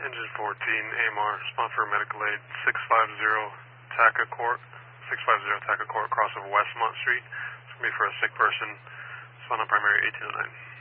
Engine 14, AMR, respond for medical aid, 650 Taka Court, 650 Taka Court, crossover Westmont Street. It's going to be for a sick person. Respond on primary 1809.